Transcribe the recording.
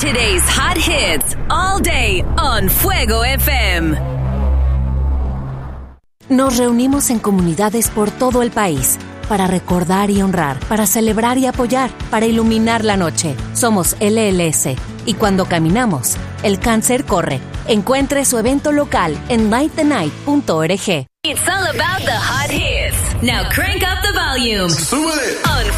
Today's hot hits all day on Fuego FM. Nos reunimos en comunidades por todo el país para recordar y honrar, para celebrar y apoyar, para iluminar la noche. Somos LLS y cuando caminamos, el cáncer corre. Encuentre su evento local en nightthenight.org. It's all about the hot hits. Now crank up the volume. ¡Súbele! On